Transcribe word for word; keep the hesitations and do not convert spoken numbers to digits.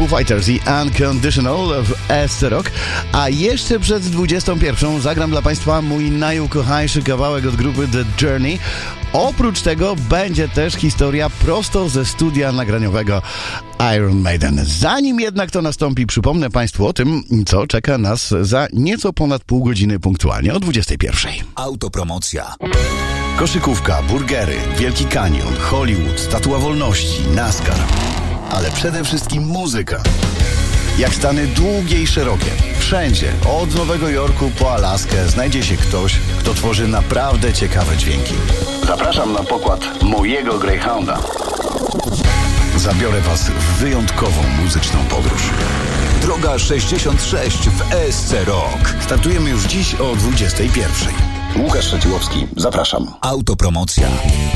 Foo Fighters i Unconditional w S C Rock, a jeszcze przed dwudziestą pierwszą zagram dla Państwa mój najukochańszy kawałek od grupy The Journey. Oprócz tego będzie też historia prosto ze studia nagraniowego Iron Maiden. Zanim jednak to nastąpi, przypomnę Państwu o tym, co czeka nas za nieco ponad pół godziny punktualnie o dwudziestej pierwszej. Autopromocja. Koszykówka, burgery, Wielki Kanion, Hollywood, Statua Wolności, NASCAR. Ale przede wszystkim muzyka. Jak Stany długie i szerokie. Wszędzie, od Nowego Jorku po Alaskę, znajdzie się ktoś, kto tworzy naprawdę ciekawe dźwięki. Zapraszam na pokład mojego Greyhounda. Zabiorę Was w wyjątkową muzyczną podróż. Droga sześćdziesiąt sześć w E S C Rock. Startujemy już dziś o dwudziestej pierwszej. Łukasz Szeciłowski, zapraszam. Autopromocja.